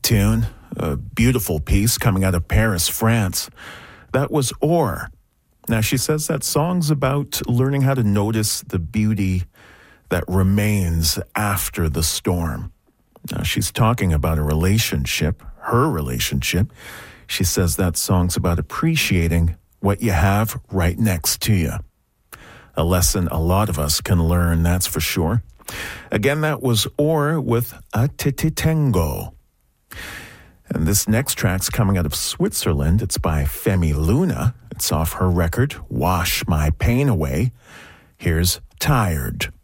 tune. A beautiful piece coming out of Paris, France. That was Or. Now, she says that song's about learning how to notice the beauty that remains after the storm. Now, she's talking about a relationship, her relationship. She says that song's about appreciating what you have right next to you. A lesson a lot of us can learn, that's for sure. Again, that was Or with Atititengo. And this next track's coming out of Switzerland. It's by Femi Luna. It's off her record, Wash My Pain Away. Here's Tired.